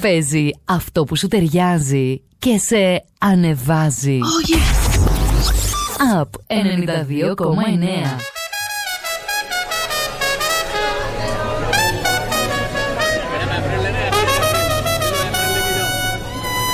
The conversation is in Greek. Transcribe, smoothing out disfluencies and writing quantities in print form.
παίζει αυτό που σου ταιριάζει και σε ανεβάζει. Oh yes! Up 92,9.